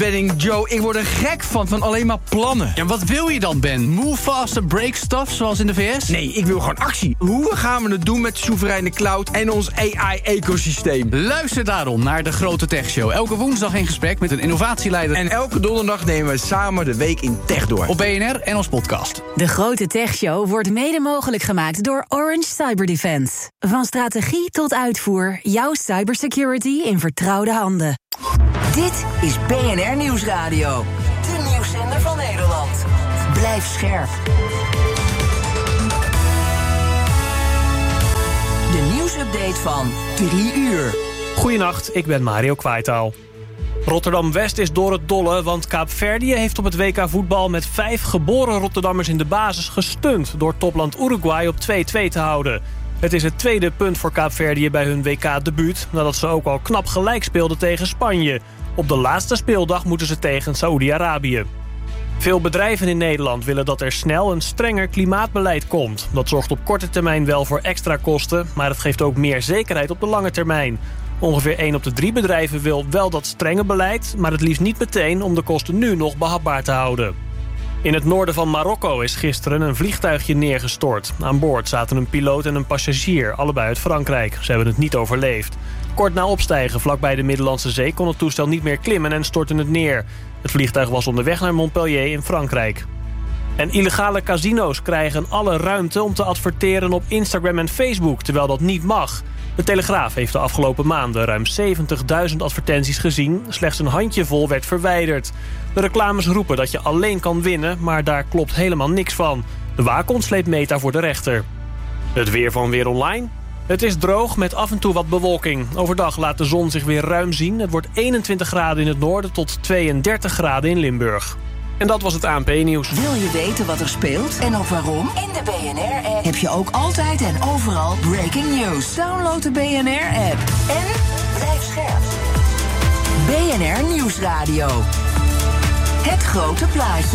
Benning, Joe, ik word er gek van alleen maar plannen. Ja, wat wil je dan, Ben? Move faster, break stuff, zoals in de VS? Nee, ik wil gewoon actie. Hoe gaan we het doen met soevereine cloud en ons AI-ecosysteem? Luister daarom naar De Grote Tech Show. Elke woensdag in gesprek met een innovatieleider. En elke donderdag nemen we samen de week in tech door. Op BNR en als podcast. De Grote Tech Show wordt mede mogelijk gemaakt door Orange Cyber Defense. Van strategie tot uitvoer, jouw cybersecurity in vertrouwde handen. Dit is BNR Nieuwsradio. De nieuwszender van Nederland. Blijf scherp. De nieuwsupdate van 3 uur. Goedenacht, ik ben Mario Kwaitaal. Rotterdam-West is door het dolle, want Kaapverdië heeft op het WK voetbal met 5 geboren Rotterdammers in de basis gestund door topland Uruguay op 2-2 te houden. Het is het tweede punt voor Kaapverdië bij hun WK-debuut, nadat ze ook al knap gelijk speelden tegen Spanje. Op de laatste speeldag moeten ze tegen Saoedi-Arabië. Veel bedrijven in Nederland willen dat er snel een strenger klimaatbeleid komt. Dat zorgt op korte termijn wel voor extra kosten, maar het geeft ook meer zekerheid op de lange termijn. Ongeveer 1 op de 3 bedrijven wil wel dat strenge beleid, maar het liefst niet meteen om de kosten nu nog behapbaar te houden. In het noorden van Marokko is gisteren een vliegtuigje neergestort. Aan boord zaten een piloot en een passagier, allebei uit Frankrijk. Ze hebben het niet overleefd. Kort na opstijgen vlakbij de Middellandse Zee kon het toestel niet meer klimmen en stortte het neer. Het vliegtuig was onderweg naar Montpellier in Frankrijk. En illegale casino's krijgen alle ruimte om te adverteren op Instagram en Facebook, terwijl dat niet mag. De Telegraaf heeft de afgelopen maanden ruim 70.000 advertenties gezien. Slechts een handjevol werd verwijderd. De reclames roepen dat je alleen kan winnen, maar daar klopt helemaal niks van. De waakhond sleept Meta voor de rechter. Het weer van Weer Online. Het is droog met af en toe wat bewolking. Overdag laat de zon zich weer ruim zien. Het wordt 21 graden in het noorden tot 32 graden in Limburg. En dat was het ANP-nieuws. Wil je weten wat er speelt en ook waarom? In de BNR-app heb je ook altijd en overal breaking news. Download de BNR-app en blijf scherp. BNR Nieuwsradio. Het grote plaatje.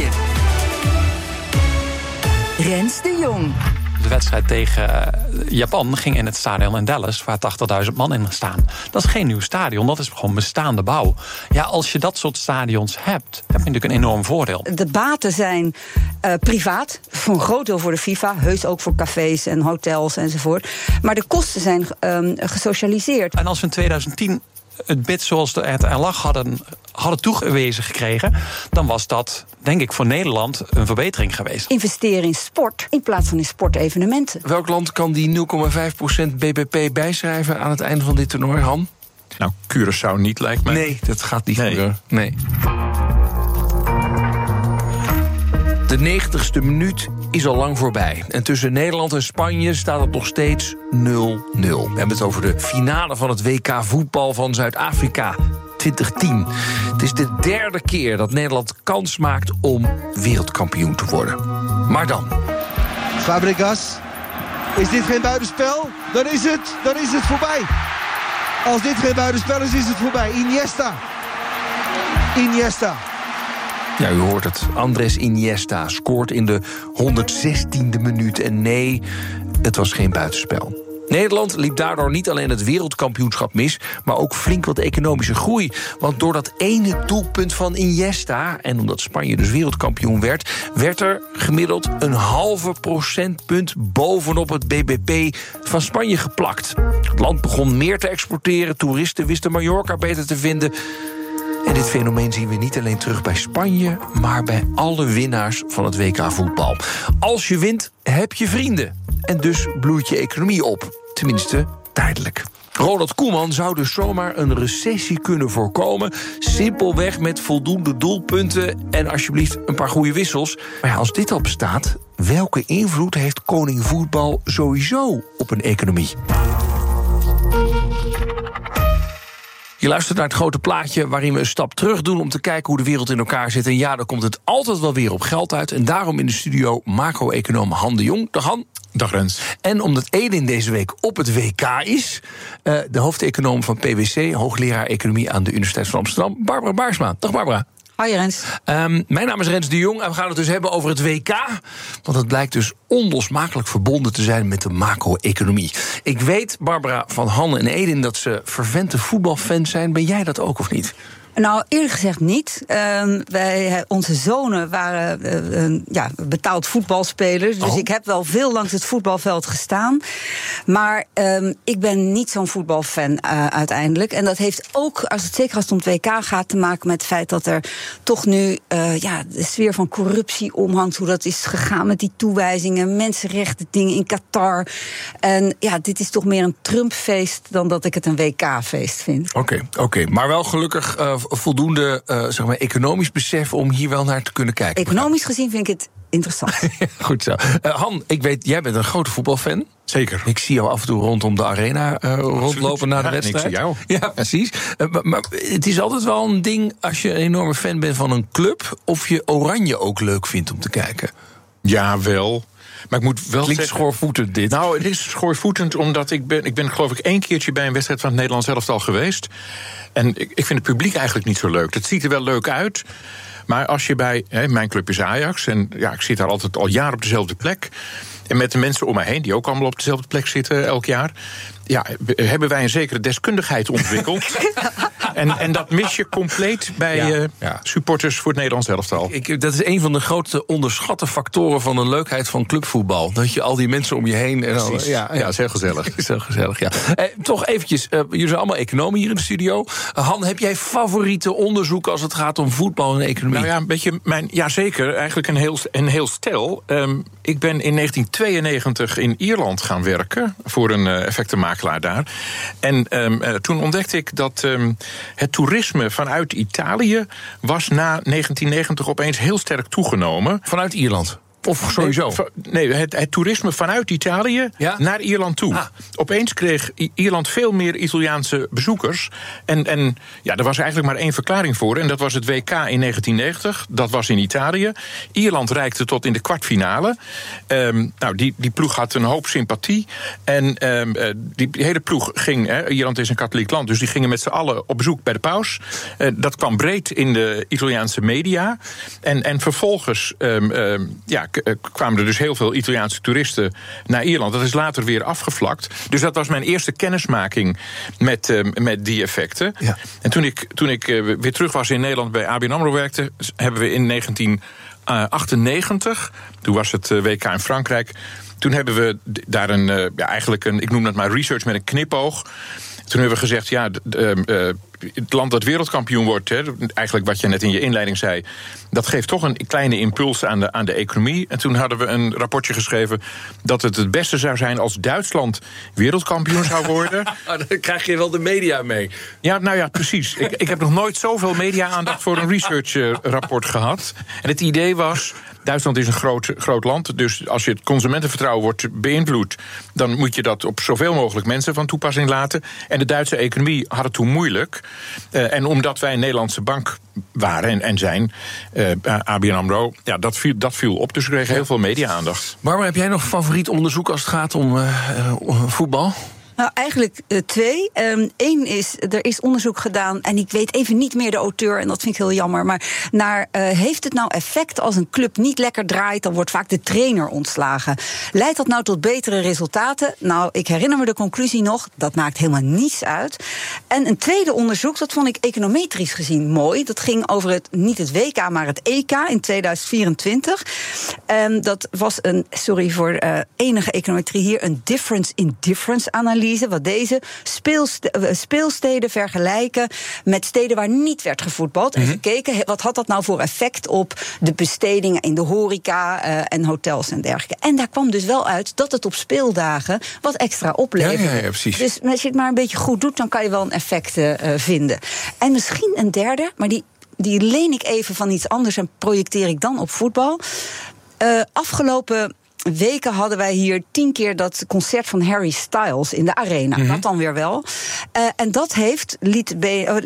Rens de Jong. De wedstrijd tegen Japan ging in het stadion in Dallas, waar 80.000 man in staan. Dat is geen nieuw stadion, dat is gewoon bestaande bouw. Ja, als je dat soort stadions hebt, heb je natuurlijk een enorm voordeel. De baten zijn privaat, voor een groot deel voor de FIFA, heus ook voor cafés en hotels enzovoort. Maar de kosten zijn gesocialiseerd. En als we in 2010 het bid zoals het er lag hadden toegewezen gekregen, dan was dat, denk ik, voor Nederland een verbetering geweest. Investeren in sport in plaats van in sportevenementen. Welk land kan die 0,5% BBP bijschrijven aan het einde van dit toernooi, Han? Nou, Curaçao niet, lijkt mij. Nee, dat gaat niet gebeuren. Nee. De 90ste minuut is al lang voorbij. En tussen Nederland en Spanje staat het nog steeds 0-0. We hebben het over de finale van het WK voetbal van Zuid-Afrika 2010. Het is de 3e keer dat Nederland kans maakt om wereldkampioen te worden. Maar dan. Fabregas. Is dit geen buitenspel? Dan is het voorbij. Als dit geen buitenspel is het voorbij. Iniesta. Ja, u hoort het. Andrés Iniesta scoort in de 116e minuut. En nee, het was geen buitenspel. Nederland liep daardoor niet alleen het wereldkampioenschap mis, maar ook flink wat economische groei. Want door dat ene doelpunt van Iniesta, en omdat Spanje dus wereldkampioen werd er gemiddeld een halve procentpunt bovenop het BBP van Spanje geplakt. Het land begon meer te exporteren, toeristen wisten Mallorca beter te vinden. En dit fenomeen zien we niet alleen terug bij Spanje, maar bij alle winnaars van het WK voetbal. Als je wint, heb je vrienden. En dus bloeit je economie op. Tenminste, tijdelijk. Ronald Koeman zou dus zomaar een recessie kunnen voorkomen. Simpelweg met voldoende doelpunten en alsjeblieft een paar goede wissels. Maar ja, als dit al bestaat, welke invloed heeft koning voetbal sowieso op een economie? Je luistert naar het grote plaatje waarin we een stap terug doen om te kijken hoe de wereld in elkaar zit. En ja, dan komt het altijd wel weer op geld uit. En daarom in de studio macro-econoom Han de Jong. Dag Han. Dag Rens. En omdat Edin deze week op het WK is, de hoofdeconoom van PwC, hoogleraar economie aan de Universiteit van Amsterdam, Barbara Baarsma. Dag Barbara. Hoi Rens. Mijn naam is Rens de Jong en we gaan het dus hebben over het WK. Want het blijkt dus onlosmakelijk verbonden te zijn met de macro-economie. Ik weet, Barbara, van Han en Edin dat ze fervente voetbalfans zijn. Ben jij dat ook of niet? Nou, eerlijk gezegd niet. Onze zonen waren betaald voetbalspelers. Dus ik heb wel veel langs het voetbalveld gestaan. Maar ik ben niet zo'n voetbalfan uiteindelijk. En dat heeft ook, zeker als het om het WK gaat, te maken met het feit dat er toch nu de sfeer van corruptie omhangt. Hoe dat is gegaan met die toewijzingen, mensenrechten dingen in Qatar. En dit is toch meer een Trump-feest dan dat ik het een WK-feest vind. Oké. Maar wel gelukkig voldoende economisch besef om hier wel naar te kunnen kijken. Economisch gezien vind ik het interessant. Goed zo. Han, ik weet, jij bent een grote voetbalfan. Zeker. Ik zie jou af en toe rondom de arena rondlopen na de wedstrijd. En ik zie jou. Ja, precies. Maar het is altijd wel een ding als je een enorme fan bent van een club, of je Oranje ook leuk vindt om te kijken. Ja, wel. Maar ik moet wel Klinkt schoorvoetend dit. Nou, het is schoorvoetend omdat ik ben geloof ik 1 keertje bij een wedstrijd van het Nederlands elftal geweest. En ik vind het publiek eigenlijk niet zo leuk. Het ziet er wel leuk uit. Maar als je bij, mijn club is Ajax, en ik zit daar altijd al jaren op dezelfde plek. En met de mensen om mij heen, die ook allemaal op dezelfde plek zitten elk jaar, hebben wij een zekere deskundigheid ontwikkeld. En dat mis je compleet bij supporters voor het Nederlands elftal. Dat is een van de grote onderschatte factoren van de leukheid van clubvoetbal. Dat je al die mensen om je heen. Precies. Ja, is heel gezellig. Is heel gezellig, ja. Toch eventjes, jullie zijn allemaal economen hier in de studio. Han, heb jij favoriete onderzoeken als het gaat om voetbal en economie? Nou ja, een beetje zeker. Eigenlijk een heel stel. Ik ben in 1992 in Ierland gaan werken voor een effectenmakelaar daar. En toen ontdekte ik dat het toerisme vanuit Italië was na 1990 opeens heel sterk toegenomen. Vanuit Ierland? Of sowieso? Nee, het toerisme vanuit Italië naar Ierland toe. Opeens kreeg Ierland veel meer Italiaanse bezoekers. En er was eigenlijk maar 1 verklaring voor. En dat was het WK in 1990. Dat was in Italië. Ierland reikte tot in de kwartfinale. Die ploeg had een hoop sympathie. En die hele ploeg ging... Ierland is een katholiek land, dus die gingen met z'n allen op bezoek bij de paus. Dat kwam breed in de Italiaanse media. En vervolgens... kwamen er dus heel veel Italiaanse toeristen naar Ierland. Dat is later weer afgevlakt. Dus dat was mijn eerste kennismaking met die effecten. Ja. En toen ik weer terug was in Nederland bij ABN AMRO werkte, hebben we in 1998, toen was het WK in Frankrijk, toen hebben we daar eigenlijk ik noem dat maar research met een knipoog. Toen hebben we gezegd, het land dat wereldkampioen wordt, eigenlijk wat je net in je inleiding zei, dat geeft toch een kleine impuls aan de economie. En toen hadden we een rapportje geschreven dat het beste zou zijn als Duitsland wereldkampioen zou worden. Dan krijg je wel de media mee. Ja, precies. Ik heb nog nooit zoveel media-aandacht voor een research-rapport gehad. En het idee was, Duitsland is een groot land, dus als je het consumentenvertrouwen wordt beïnvloed, dan moet je dat op zoveel mogelijk mensen van toepassing laten. En de Duitse economie had het toen moeilijk. En omdat wij een Nederlandse bank waren en zijn, ABN AMRO, dat viel op. Dus we kregen heel veel media-aandacht. Barbara, heb jij nog favoriet onderzoek als het gaat om voetbal? Nou, eigenlijk 2. Eén is, er is onderzoek gedaan, en ik weet even niet meer de auteur, en dat vind ik heel jammer, maar heeft het nou effect als een club niet lekker draait, dan wordt vaak de trainer ontslagen. Leidt dat nou tot betere resultaten? Nou, ik herinner me de conclusie nog, dat maakt helemaal niets uit. En een tweede onderzoek, dat vond ik econometrisch gezien mooi. Dat ging over niet het WK, maar het EK in 2024. Dat was sorry voor enige econometrie hier, een difference in difference analyse. Wat deze speelsteden vergelijken met steden waar niet werd gevoetbald. En gekeken, wat had dat nou voor effect op de bestedingen in de horeca en hotels en dergelijke. En daar kwam dus wel uit dat het op speeldagen wat extra opleverde. Ja, precies. Dus als je het maar een beetje goed doet, dan kan je wel een effect vinden. En misschien een derde, maar die leen ik even van iets anders en projecteer ik dan op voetbal. Afgelopen weken hadden wij hier 10 keer dat concert van Harry Styles in de arena. Dat dan weer wel. En dat liet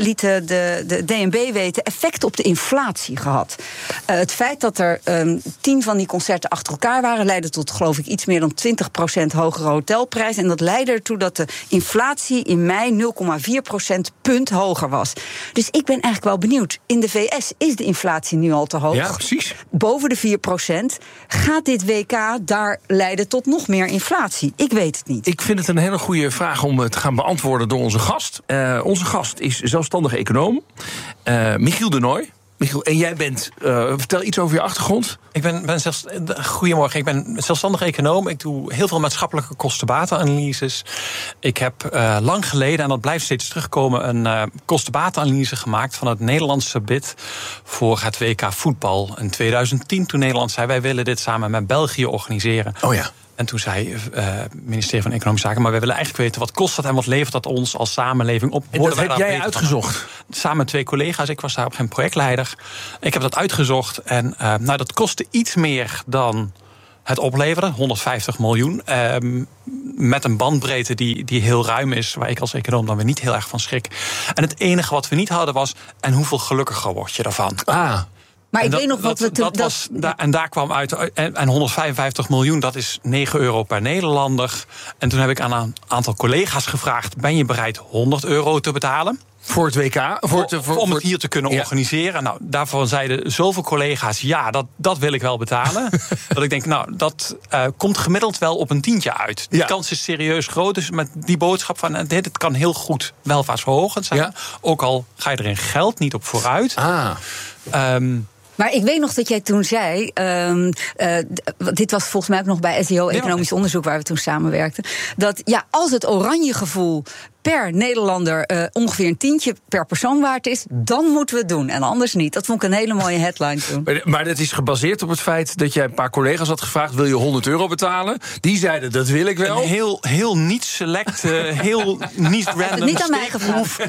de DNB weten, effect op de inflatie gehad. Het feit dat er 10 van die concerten achter elkaar waren, leidde tot, geloof ik, iets meer dan 20% hogere hotelprijs. En dat leidde ertoe dat de inflatie in mei 0,4% punt hoger was. Dus ik ben eigenlijk wel benieuwd. In de VS is de inflatie nu al te hoog. Ja, precies. Boven de 4%. Gaat dit WK daar leiden tot nog meer inflatie? Ik weet het niet. Ik vind het een hele goede vraag om te gaan beantwoorden door onze gast. Onze gast is zelfstandig econoom, Michiel de Nooy. Michiel, en jij bent, vertel iets over je achtergrond. Goedemorgen, ik ben zelfstandig econoom. Ik doe heel veel maatschappelijke kosten-batenanalyses. Ik heb lang geleden, en dat blijft steeds terugkomen, een kosten-batenanalyse gemaakt van het Nederlandse bid voor het WK voetbal in 2010. Toen Nederland zei, wij willen dit samen met België organiseren. Oh ja. En toen zei het ministerie van Economische Zaken, maar wij willen eigenlijk weten wat kost dat en wat levert dat ons als samenleving op. En dat heb jij uitgezocht? Samen met 2 collega's. Ik was daar op geen projectleider. Ik heb dat uitgezocht en dat kostte iets meer dan het opleveren, 150 miljoen. Met een bandbreedte die heel ruim is, waar ik als econoom dan weer niet heel erg van schrik. En het enige wat we niet hadden was, en hoeveel gelukkiger word je daarvan? Maar ik weet nog wat we en daar kwam uit. En 155 miljoen, dat is €9 per Nederlander. En toen heb ik aan een aantal collega's gevraagd, ben je bereid €100 te betalen? Voor het WK? Om het hier te kunnen organiseren. Nou, daarvan zeiden zoveel collega's, ja, dat wil ik wel betalen. Dat ik denk, dat komt gemiddeld wel op een tientje uit. Die kans is serieus groot. Dus met die boodschap van, het kan heel goed welvaartsverhogend zijn. Ja. Ook al ga je er in geld niet op vooruit. Maar ik weet nog dat jij toen zei, dit was volgens mij ook nog bij SEO, Economisch Onderzoek, waar we toen samenwerkten, dat als het oranje gevoel per Nederlander ongeveer een tientje per persoon waard is, dan moeten we het doen en anders niet. Dat vond ik een hele mooie headline toen. Maar dat is gebaseerd op het feit dat jij een paar collega's had gevraagd, wil je €100 betalen? Die zeiden, dat wil ik wel. Een heel niet select, heel niet random. Niet aan mij gevraagd.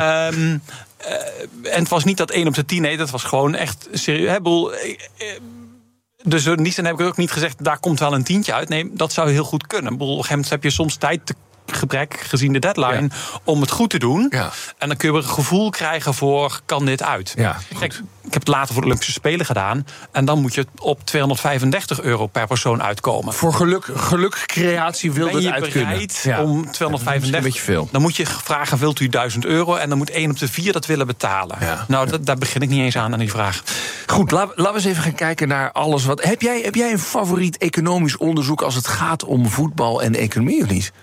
En het was niet dat 1 op de 10, nee, dat was gewoon echt serieus. Dus in die zin heb ik ook niet gezegd, daar komt wel een tientje uit. Nee, dat zou heel goed kunnen. Op een gegeven moment heb je soms tijdgebrek, gezien de deadline, om het goed te doen. Ja. En dan kun je een gevoel krijgen voor, kan dit uit? Ja, kijk, ik heb het later voor de Olympische Spelen gedaan. En dan moet je op €235 per persoon uitkomen. Voor gelukcreatie wil het uit kunnen. Ben je bereid om 235? Een beetje veel. Dan moet je vragen, wilt u €1000? En dan moet 1 op de 4 dat willen betalen. Ja. Nou, daar begin ik niet eens aan die vraag. Goed, laten we eens even gaan kijken naar alles wat. Heb jij een favoriet economisch onderzoek als het gaat om voetbal en economie of niet?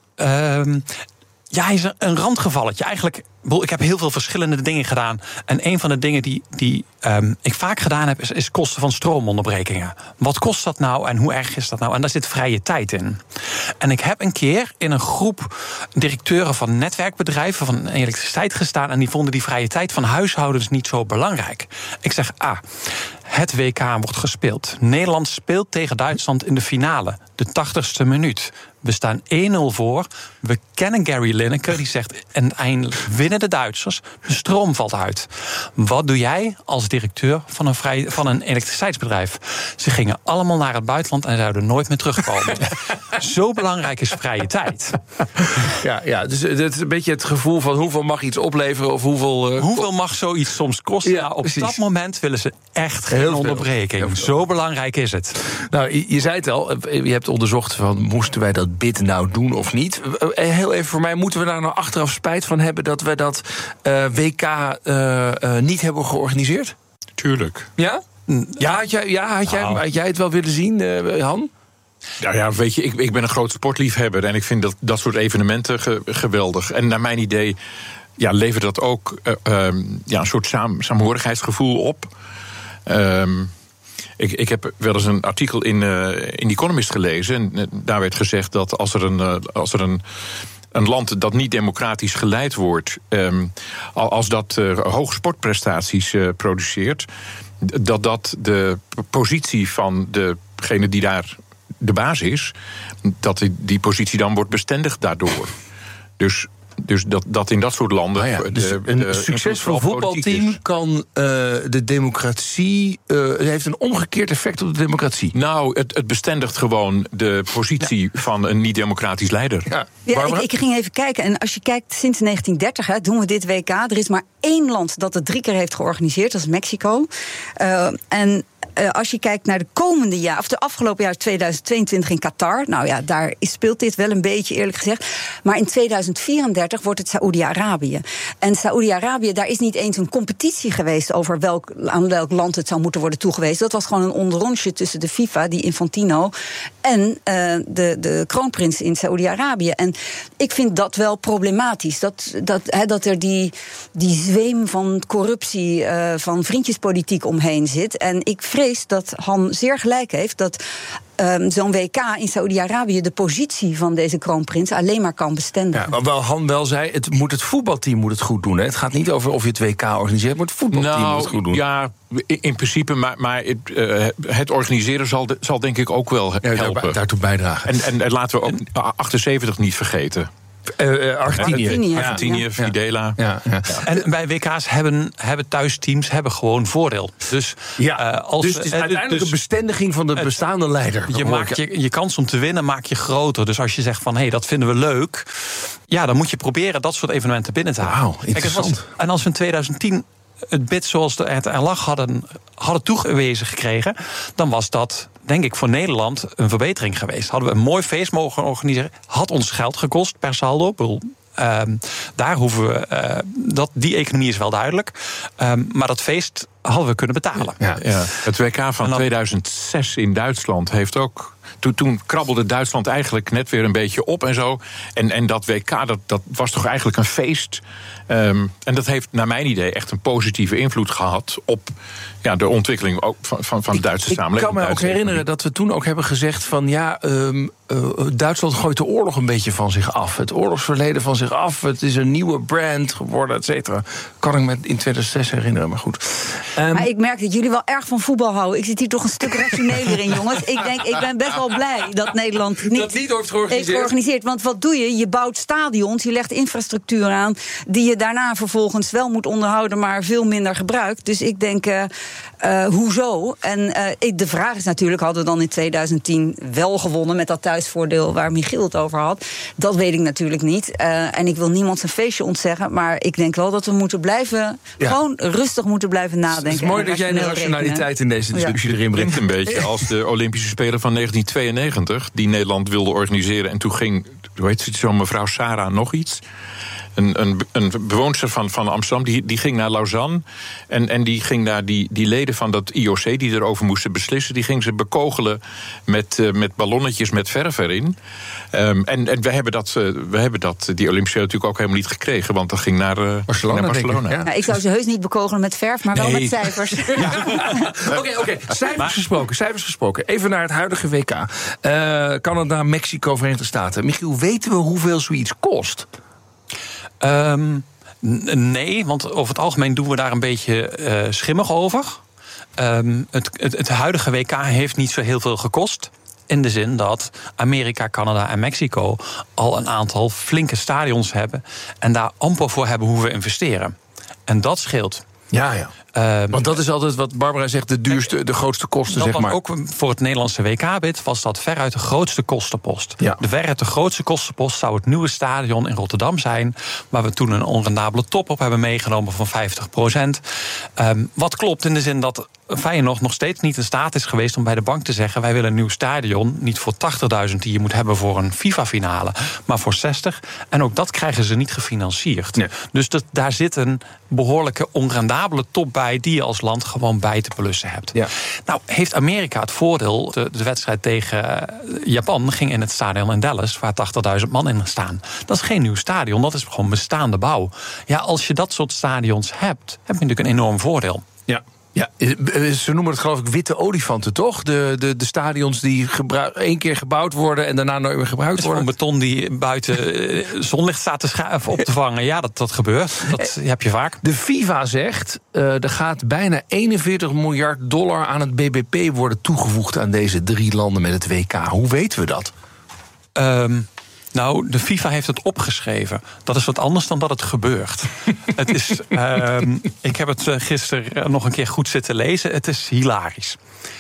Hij is een randgevalletje. Eigenlijk, ik heb heel veel verschillende dingen gedaan. En een van de dingen die ik vaak gedaan heb, is kosten van stroomonderbrekingen. Wat kost dat nou en hoe erg is dat nou? En daar zit vrije tijd in. En ik heb een keer in een groep directeuren van netwerkbedrijven van elektriciteit gestaan, en die vonden die vrije tijd van huishoudens niet zo belangrijk. Ik zeg, het WK wordt gespeeld. Nederland speelt tegen Duitsland in de finale. De 80ste minuut. We staan 1-0 voor. We kennen Gary Lineker, die zegt, en eindelijk winnen de Duitsers. De stroom valt uit. Wat doe jij als directeur van een elektriciteitsbedrijf? Ze gingen allemaal naar het buitenland en zouden nooit meer terugkomen. Zo belangrijk is vrije tijd. Ja, dus het is een beetje het gevoel van hoeveel mag iets opleveren of hoeveel mag zoiets soms kosten? Ja, op dat moment willen ze echt geen onderbreking. Zo belangrijk is het. Nou, je zei het al, je hebt onderzocht van, moesten wij dat bid nou doen of niet? Heel even voor mij, moeten we daar nou achteraf spijt van hebben dat we dat WK niet hebben georganiseerd? Tuurlijk. Ja? Had jij het wel willen zien, Han? Nou ja, weet je, ik ben een groot sportliefhebber en ik vind dat soort evenementen geweldig. En naar mijn idee levert dat ook een soort saamhorigheidsgevoel op. Ik heb wel eens een artikel in The Economist gelezen, en daar werd gezegd dat als er een land dat niet democratisch geleid wordt, als dat hoge sportprestaties produceert, dat de positie van degene die daar de baas is, dat die positie dan wordt bestendigd daardoor. Dus dat in dat soort landen. Dus een succesvol voetbalteam kan de democratie. Heeft een omgekeerd effect op de democratie. Nou, het bestendigt gewoon de positie van een niet-democratisch leider. Ik ging even kijken. En als je kijkt, sinds 1930 doen we dit WK. Er is maar 1 land dat het 3 keer heeft georganiseerd, dat is Mexico. En als je kijkt naar de komende jaar, of de afgelopen jaar 2022 in Qatar, nou ja, daar speelt dit wel een beetje, eerlijk gezegd. Maar in 2034 wordt het Saoedi-Arabië. En Saoedi-Arabië, daar is niet eens een competitie geweest over aan welk land het zou moeten worden toegewezen. Dat was gewoon een onderrondje tussen de FIFA, die Infantino, en de kroonprins in Saoedi-Arabië. En ik vind dat wel problematisch. Dat er die zweem van corruptie, van vriendjespolitiek omheen zit. En ik vrees dat Han zeer gelijk heeft dat zo'n WK in Saoedi-Arabië de positie van deze kroonprins alleen maar kan bestendigen. Ja, wel Han wel zei, het voetbalteam moet het goed doen. Hè? Het gaat niet over of je het WK organiseert, maar het voetbalteam moet het goed doen. Ja, in principe, maar het organiseren zal denk ik ook wel helpen. Daartoe bijdragen. En laten we ook 78 niet vergeten. Argentinië, Videla. Ja. En bij WK's hebben thuisteams gewoon voordeel. Dus, dus het is uiteindelijk een bestendiging van de bestaande leider. Je maakt je kans om te winnen maak je groter. Dus als je zegt van dat vinden we leuk, dan moet je proberen dat soort evenementen binnen te halen. Wauw, interessant. En als we in 2010 het bid zoals het er lag hadden toegewezen gekregen, dan was dat, denk ik, voor Nederland een verbetering geweest. Hadden we een mooi feest mogen organiseren, had ons geld gekost per saldo. Daar hoeven we, die economie is wel duidelijk. Maar dat feest hadden we kunnen betalen. Ja. Het WK van 2006 in Duitsland heeft ook. Toen krabbelde Duitsland eigenlijk net weer een beetje op en zo. En dat WK, dat was toch eigenlijk een feest. En dat heeft naar mijn idee echt een positieve invloed gehad op de ontwikkeling ook van de Duitse samenleving. Ik kan me ook herinneren dat we toen ook hebben gezegd van Duitsland gooit de oorlog een beetje van zich af. Het oorlogsverleden van zich af. Het is een nieuwe brand geworden, et cetera. Kan ik me in 2006 herinneren, maar goed. Maar ik merk dat jullie wel erg van voetbal houden. Ik zit hier toch een stuk rationeler in, jongens. Ik ben best wel blij dat Nederland niet heeft georganiseerd. Want wat doe je? Je bouwt stadions, je legt infrastructuur aan die je daarna vervolgens wel moet onderhouden, maar veel minder gebruikt. Dus ik denk, hoezo? En de vraag is natuurlijk, hadden we dan in 2010 wel gewonnen met dat thuisvoordeel waar Michiel het over had? Dat weet ik natuurlijk niet. En ik wil niemand zijn feestje ontzeggen, maar ik denk wel dat we moeten blijven, gewoon rustig moeten blijven nadenken. Het is mooi dat jij de rationaliteit in deze discussie erin brengt. Een beetje als de Olympische Spelen van 1992, die Nederland wilde organiseren. En toen ging, hoe heet ze, zo'n mevrouw Sarah nog iets? Een bewoonster van Amsterdam, die ging naar Lausanne. En die ging daar die leden van dat IOC die erover moesten beslissen, die ging ze bekogelen met ballonnetjes met verf erin. En we hebben die Olympische Spelen natuurlijk ook helemaal niet gekregen, want dat ging naar Barcelona. Ik zou ze heus niet bekogelen met verf, maar wel met cijfers. Oké. Cijfers gesproken. Even naar het huidige WK. Canada, Mexico, Verenigde Staten. Michiel, weten we hoeveel zoiets kost? Nee, want over het algemeen doen we daar een beetje schimmig over. Het huidige WK heeft niet zo heel veel gekost. In de zin dat Amerika, Canada en Mexico al een aantal flinke stadions hebben en daar amper voor hebben hoeven investeren. En dat scheelt. Ja. Want dat is altijd wat Barbara zegt, de grootste kosten, zeg maar. Ook voor het Nederlandse WK-bid was dat veruit de grootste kostenpost. Ja. Veruit de grootste kostenpost zou het nieuwe stadion in Rotterdam zijn, waar we toen een onrendabele top op hebben meegenomen van 50%. Wat klopt in de zin dat Feyenoord nog steeds niet in staat is geweest om bij de bank te zeggen, wij willen een nieuw stadion, niet voor 80.000 die je moet hebben voor een FIFA-finale, maar voor 60. En ook dat krijgen ze niet gefinancierd. Nee. Dus daar zit een behoorlijke onrendabele top bij die je als land gewoon bij te belussen hebt. Ja. Nou, heeft Amerika het voordeel, de wedstrijd tegen Japan ging in het stadion in Dallas, waar 80.000 man in staan. Dat is geen nieuw stadion, dat is gewoon bestaande bouw. Ja, als je dat soort stadions hebt, heb je natuurlijk een enorm voordeel. Ja. Ja, ze noemen het geloof ik witte olifanten, toch? De stadions die één keer gebouwd worden en daarna nooit meer gebruikt worden. Een beton die buiten zonlicht staat op te vangen. Ja, dat gebeurt. Dat heb je vaak. De FIFA zegt, er gaat bijna $41 miljard aan het BBP worden toegevoegd aan deze 3 landen met het WK. Hoe weten we dat? Nou, de FIFA heeft het opgeschreven. Dat is wat anders dan dat het gebeurt. Het is, ik heb het gisteren nog een keer goed zitten lezen. Het is hilarisch.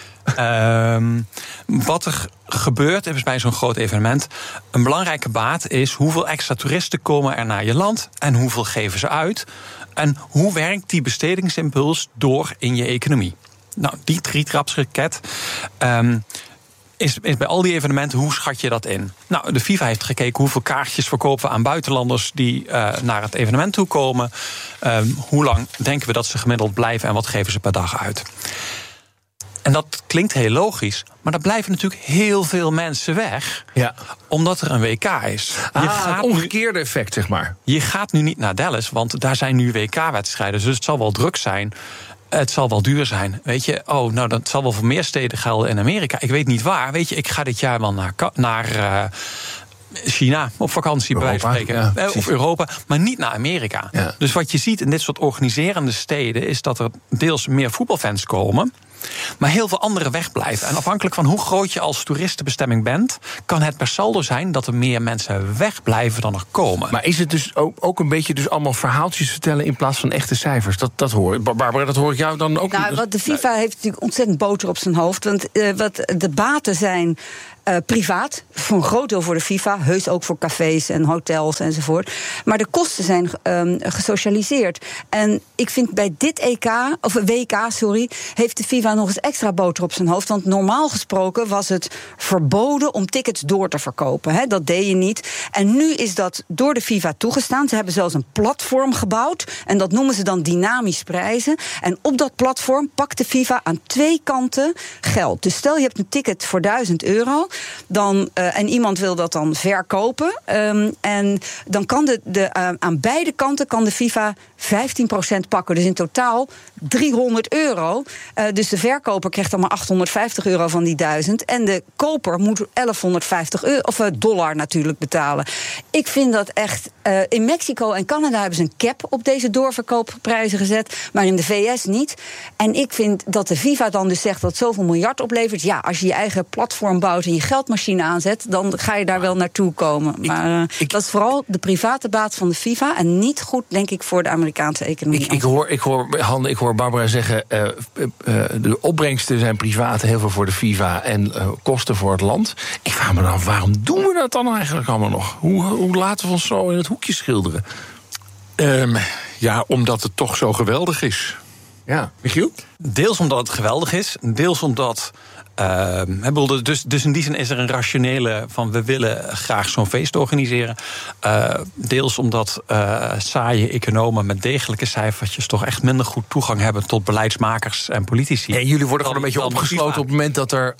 Wat er gebeurt is bij zo'n groot evenement, een belangrijke baat is hoeveel extra toeristen komen er naar je land en hoeveel geven ze uit. En hoe werkt die bestedingsimpuls door in je economie? Nou, die drietrapsraket is bij al die evenementen, hoe schat je dat in? Nou, de FIFA heeft gekeken hoeveel kaartjes verkopen we aan buitenlanders die naar het evenement toe komen. Hoe lang denken we dat ze gemiddeld blijven en wat geven ze per dag uit? En dat klinkt heel logisch, maar er blijven natuurlijk heel veel mensen weg. Ja. Omdat er een WK is. Het omgekeerde effect, zeg maar. Je gaat nu niet naar Dallas, want daar zijn nu WK-wedstrijden. Dus het zal wel druk zijn. Het zal wel duur zijn. Weet je, dat zal wel voor meer steden gelden in Amerika. Ik weet niet waar. Weet je, ik ga dit jaar wel naar China op vakantie, bij wijze van spreken. Ja, of Europa, maar niet naar Amerika. Ja. Dus wat je ziet in dit soort organiserende steden is dat er deels meer voetbalfans komen, maar heel veel anderen wegblijven. En afhankelijk van hoe groot je als toeristenbestemming bent, kan het per saldo zijn dat er meer mensen wegblijven dan er komen. Maar is het dus ook een beetje dus allemaal verhaaltjes vertellen in plaats van echte cijfers? Dat hoor ik. Barbara, dat hoor ik jou dan ook. Nou, wat de FIFA heeft natuurlijk ontzettend boter op zijn hoofd. Want wat de baten zijn privaat, voor een groot deel voor de FIFA, heus ook voor cafés en hotels enzovoort. Maar de kosten zijn gesocialiseerd. En ik vind bij dit WK, heeft de FIFA nog eens extra boter op zijn hoofd. Want normaal gesproken was het verboden om tickets door te verkopen. Hè? Dat deed je niet. En nu is dat door de FIFA toegestaan. Ze hebben zelfs een platform gebouwd. En dat noemen ze dan dynamisch prijzen. En op dat platform pakt de FIFA aan 2 kanten geld. Dus stel je hebt een ticket voor €1000. En iemand wil dat dan verkopen. En dan kan aan beide kanten kan de FIFA 15% pakken. Dus in totaal €300. Dus de verkoper krijgt dan maar €850 van die 1000. En de koper moet $1150 natuurlijk betalen. Ik vind dat echt. In Mexico en Canada hebben ze een cap op deze doorverkoopprijzen gezet. Maar in de VS niet. En ik vind dat de FIFA dan dus zegt dat zoveel miljard oplevert. Ja, als je je eigen platform bouwt en je geldmachine aanzet, dan ga je daar wel naartoe komen. Maar dat is vooral de private baat van de FIFA en niet goed, denk ik, voor de Amerikaanse economie. Ik hoor Barbara zeggen, de opbrengsten zijn privaat, heel veel voor de FIFA en kosten voor het land. Ik vraag me dan af, waarom doen we dat dan eigenlijk allemaal nog? Hoe laten we ons zo in het hoekje schilderen? Omdat het toch zo geweldig is. Ja, Michiel? Deels omdat het geweldig is, deels omdat dus in die zin is er een rationele van we willen graag zo'n feest organiseren. Deels omdat saaie economen met degelijke cijfertjes toch echt minder goed toegang hebben tot beleidsmakers en politici. En jullie worden gewoon een beetje opgesloten op het moment dat er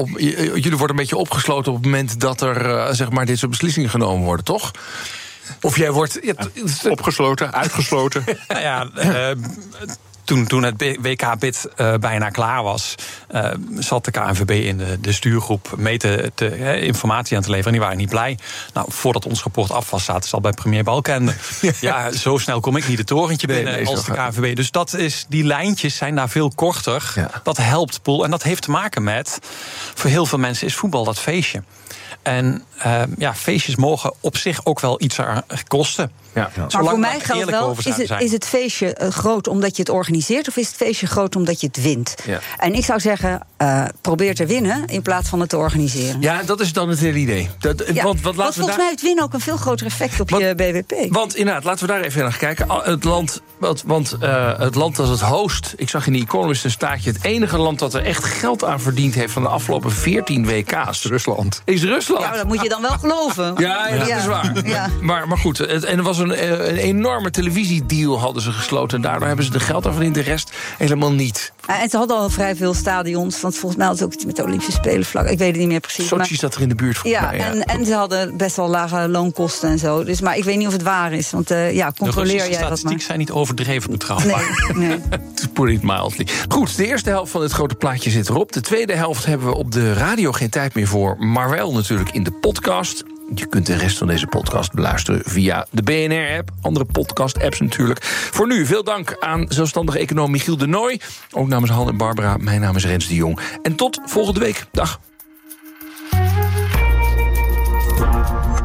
zeg maar dit soort beslissingen genomen worden, toch? Of jij wordt opgesloten, uitgesloten. Nou ja, Toen het WK-bid bijna klaar was, zat de KNVB in de stuurgroep mee informatie aan te leveren. En die waren niet blij. Nou, voordat ons rapport af was, zaten ze al bij premier Balkenende. Ja, zo snel kom ik niet het torentje binnen als de KNVB. Dus die lijntjes zijn daar veel korter. Ja. Dat helpt Poel. En dat heeft te maken met, voor heel veel mensen is voetbal dat feestje. En feestjes mogen op zich ook wel iets kosten. Ja. Maar voor mij geldt wel, is het feestje groot omdat je het organiseert, of is het feestje groot omdat je het wint? Ja. En ik zou zeggen, probeer te winnen in plaats van het te organiseren. Ja, dat is dan het hele idee. Want volgens mij heeft winnen ook een veel groter effect op je BBP. Want inderdaad, laten we daar even naar kijken. Het land dat het host, ik zag in The Economist een staartje, het enige land dat er echt geld aan verdiend heeft van de afgelopen 14 WK's. Rusland. Is Rusland. Ja, dat moet je dan wel geloven. Ja, dat is waar. Ja. Maar goed, en er was een enorme televisiedeal hadden ze gesloten. En daardoor hebben ze de geld aan verdiend, de rest helemaal niet. En ze hadden al vrij veel stadions. Want volgens mij hadden ze ook iets met de Olympische Spelen vlak. Ik weet het niet meer precies. Sochi zat er in de buurt volgens mij. Ja. En ze hadden best wel lage loonkosten en zo. Dus, maar ik weet niet of het waar is. Want controleer jij dat maar. De statistiek zijn niet overdreven betrouwbaar. Nee. To put it mildly. Goed, de eerste helft van het grote plaatje zit erop. De tweede helft hebben we op de radio geen tijd meer voor. Maar wel natuurlijk in de podcast. Je kunt de rest van deze podcast beluisteren via de BNR-app. Andere podcast-apps natuurlijk. Voor nu veel dank aan zelfstandig econoom Michiel de Nooy. Ook namens Han en Barbara. Mijn naam is Rens de Jong. En tot volgende week. Dag.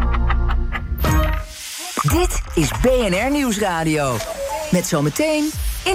Dit is BNR Nieuwsradio. Met zometeen